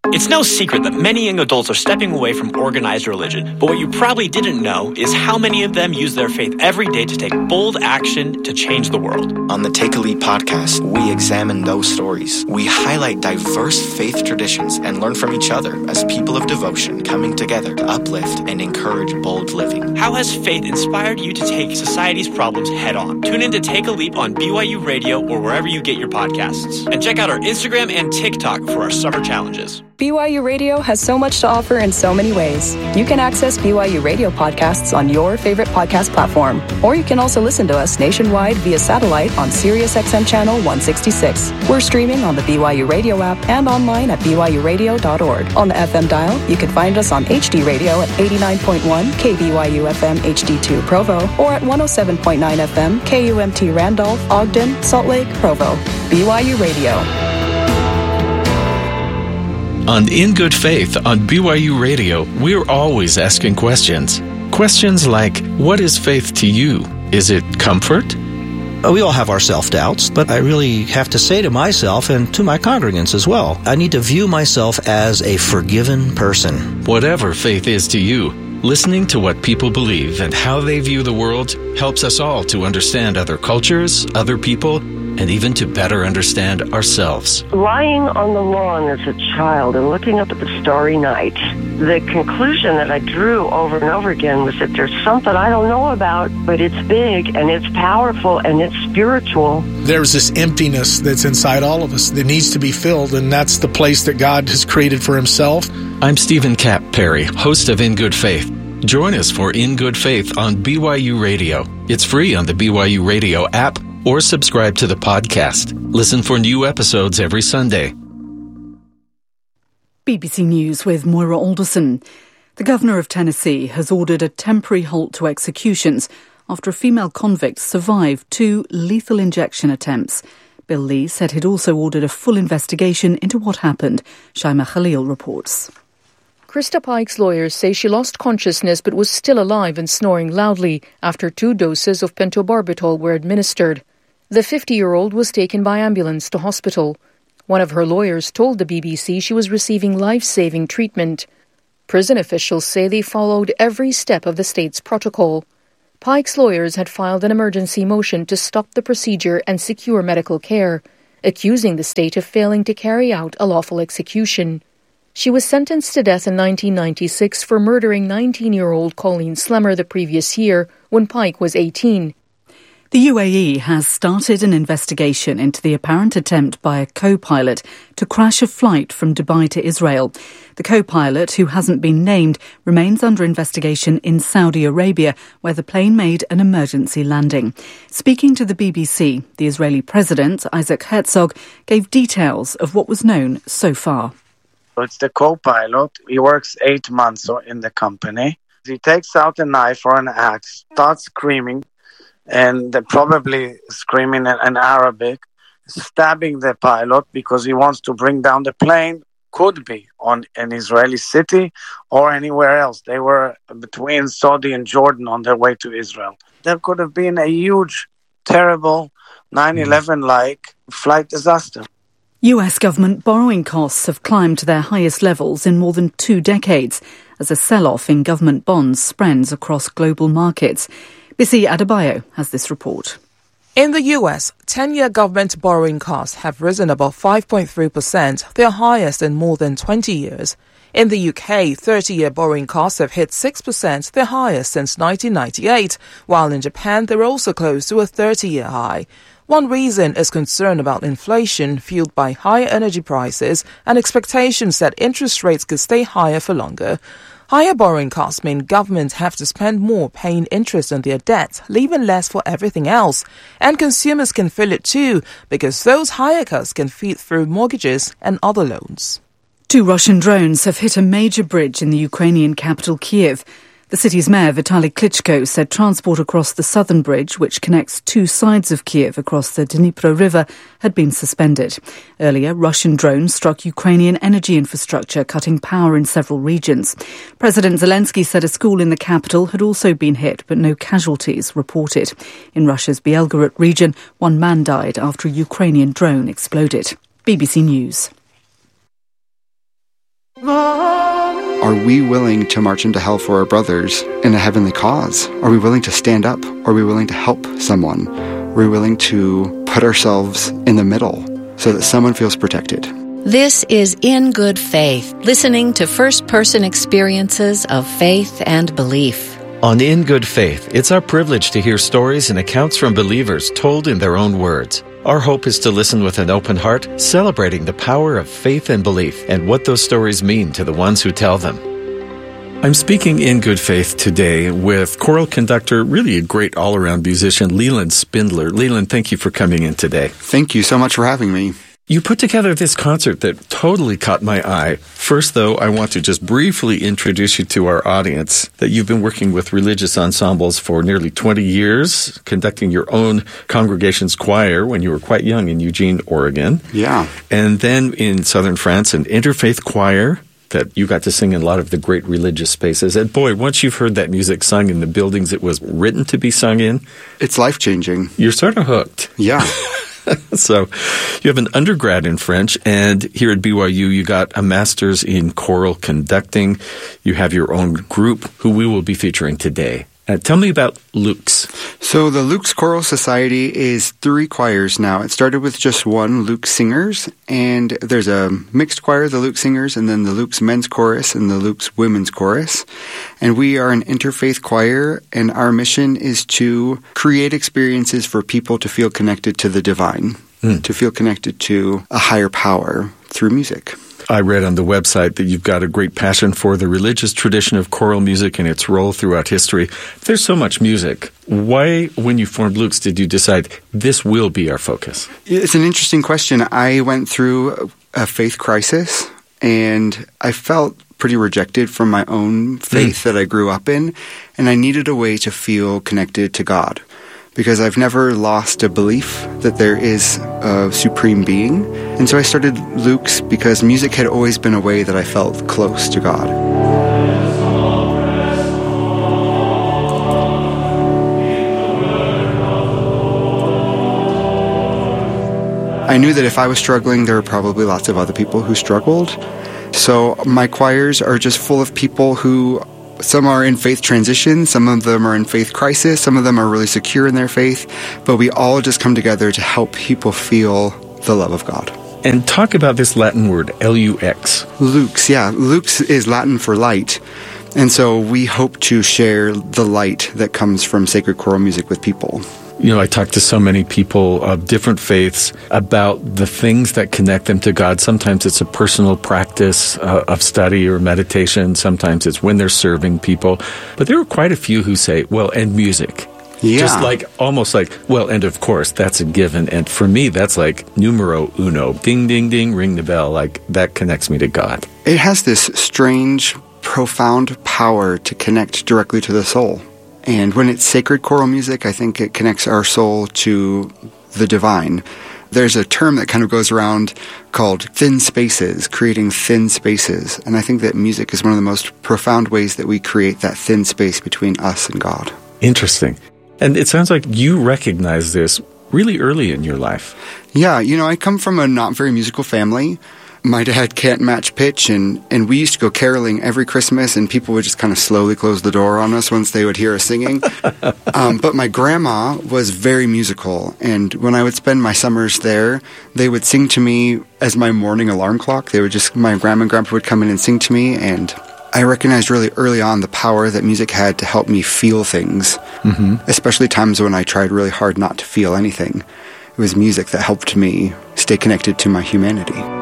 It's no secret that many young adults are stepping away from organized religion, but what you probably didn't know is how many of them use their faith every day to take bold action to change the world. On the Take a Leap podcast, we examine those stories. We highlight diverse faith traditions and learn from each other as people of devotion coming together to uplift and encourage bold living. How has faith inspired you to take society's problems head on? Tune in to Take a Leap on BYU Radio or wherever you get your podcasts. And check out our Instagram and TikTok for our summer challenges. BYU Radio has so much to offer in so many ways. You can access BYU Radio podcasts on your favorite podcast platform, or you can also listen to us nationwide via satellite on SiriusXM Channel 166. We're streaming on the BYU Radio app and online at byuradio.org. On the FM dial, you can find us on HD Radio at 89.1 KBYU FM HD2 Provo, or at 107.9 FM KUMT Randolph, Ogden, Salt Lake, Provo. BYU Radio. On In Good Faith on BYU Radio, we're always asking questions. Questions like, what is faith to you? Is it comfort? We all have our self-doubts, but I really have to say to myself and to my congregants as well, I need to view myself as a forgiven person. Whatever faith is to you, listening to what people believe and how they view the world helps us all to understand other cultures, other people, and even to better understand ourselves. Lying on the lawn as a child and looking up at the starry night, the conclusion that I drew over and over again was that there's something I don't know about, but it's big and it's powerful and it's spiritual. There's this emptiness that's inside all of us that needs to be filled, and that's the place that God has created for himself. I'm Stephen Kapp Perry, host of In Good Faith. Join us for In Good Faith on BYU Radio. It's free on the BYU Radio app, or subscribe to the podcast. Listen for new episodes every Sunday. BBC News with Moira Alderson. The Governor of Tennessee has ordered a temporary halt to executions after a female convict survived 2 lethal injection attempts. Bill Lee said he'd also ordered a full investigation into what happened. Shaima Khalil reports. Krista Pike's lawyers say she lost consciousness but was still alive and snoring loudly after 2 doses of pentobarbital were administered. The 50-year-old was taken by ambulance to hospital. One of her lawyers told the BBC she was receiving life-saving treatment. Prison officials say they followed every step of the state's protocol. Pike's lawyers had filed an emergency motion to stop the procedure and secure medical care, accusing the state of failing to carry out a lawful execution. She was sentenced to death in 1996 for murdering 19-year-old Colleen Slemmer the previous year when Pike was 18. The UAE has started an investigation into the apparent attempt by a co-pilot to crash a flight from Dubai to Israel. The co-pilot, who hasn't been named, remains under investigation in Saudi Arabia, where the plane made an emergency landing. Speaking to the BBC, the Israeli president, Isaac Herzog, gave details of what was known so far. It's the co-pilot. He works 8 months in the company. He takes out a knife or an axe, starts screaming, and probably screaming in Arabic, stabbing the pilot because he wants to bring down the plane. Could be on an Israeli city or anywhere else. They were between Saudi and Jordan on their way to Israel. There could have been a huge, terrible 9/11-like flight disaster. US government borrowing costs have climbed to their highest levels in more than 2 decades as a sell-off in government bonds spreads across global markets. Bisi Adebayo has this report. In the US, 10-year government borrowing costs have risen above 5.3%, their highest in more than 20 years. In the UK, 30-year borrowing costs have hit 6%, their highest since 1998, while in Japan they're also close to a 30-year high. One reason is concern about inflation fueled by higher energy prices and expectations that interest rates could stay higher for longer. Higher borrowing costs mean governments have to spend more paying interest on their debt, leaving less for everything else. And consumers can feel it too, because those higher costs can feed through mortgages and other loans. 2 Russian drones have hit a major bridge in the Ukrainian capital, Kyiv. The city's mayor, Vitaly Klitschko, said transport across the southern bridge, which connects 2 sides of Kyiv across the Dnipro River, had been suspended. Earlier, Russian drones struck Ukrainian energy infrastructure, cutting power in several regions. President Zelensky said a school in the capital had also been hit, but no casualties reported. In Russia's Belgorod region, 1 man died after a Ukrainian drone exploded. BBC News. are we willing to march into hell for our brothers in a heavenly cause? Are we willing to stand up? Are we willing to help someone? Are we willing to put ourselves in the middle so that someone feels protected? This is In Good Faith, listening to first-person experiences of faith and belief. On In Good Faith, it's our privilege to hear stories and accounts from believers told in their own words. Our hope is to listen with an open heart, celebrating the power of faith and belief and what those stories mean to the ones who tell them. I'm speaking in good faith today with choral conductor, really a great all-around musician, Leland Spindler. Leland, thank you for coming in today. Thank you so much for having me. You put together this concert that totally caught my eye. First, though, I want to just briefly introduce you to our audience, that you've been working with religious ensembles for nearly 20 years, conducting your own congregation's choir when you were quite young in Eugene, Oregon. Yeah. And then in southern France, an interfaith choir that you got to sing in a lot of the great religious spaces. And boy, once you've heard that music sung in the buildings it was written to be sung in, it's life-changing. You're sort of hooked. Yeah. So you have an undergrad in French, and here at BYU you got a master's in choral conducting. You have your own group who we will be featuring today. Tell me about Luke's. So the Luke's Choral Society is 3 choirs now. It started with just one, Luke's Singers, and there's a mixed choir, the Luke's Singers, and then the Luke's Men's Chorus and the Luke's Women's Chorus. And we are an interfaith choir, and our mission is to create experiences for people to feel connected to the divine, to feel connected to a higher power through music. I read on the website that you've got a great passion for the religious tradition of choral music and its role throughout history. There's so much music. Why, when you formed Luke's, did you decide this will be our focus? It's an interesting question. I went through a faith crisis, and I felt pretty rejected from my own faith that I grew up in, and I needed a way to feel connected to God. Because I've never lost a belief that there is a supreme being. And so I started Luke's because music had always been a way that I felt close to God. I knew that if I was struggling, there were probably lots of other people who struggled. So my choirs are just full of people who... Some are in faith transition, some of them are in faith crisis, some of them are really secure in their faith, but we all just come together to help people feel the love of God. And talk about this Latin word, Lux. Lux, yeah. Lux is Latin for light, and so we hope to share the light that comes from sacred choral music with people. You know, I talk to so many people of different faiths about the things that connect them to God. Sometimes it's a personal practice of study or meditation. Sometimes it's when they're serving people. But there are quite a few who say, well, and music. Yeah. Just like, almost like, well, and of course, that's a given. And for me, that's like numero uno. Ding, ding, ding, ring the bell. Like, that connects me to God. It has this strange, profound power to connect directly to the soul. And when it's sacred choral music, I think it connects our soul to the divine. There's a term that kind of goes around called thin spaces, creating thin spaces. And I think that music is one of the most profound ways that we create that thin space between us and God. Interesting. And it sounds like you recognize this really early in your life. Yeah, you know, I come from a not very musical family. My dad can't match pitch, and we used to go caroling every Christmas, and people would just kind of slowly close the door on us once they would hear us singing. But my grandma was very musical, and when I would spend my summers there, they would sing to me as my morning alarm clock. My grandma and grandpa would come in and sing to me, and I recognized really early on the power that music had to help me feel things, especially times when I tried really hard not to feel anything. It was music that helped me stay connected to my humanity.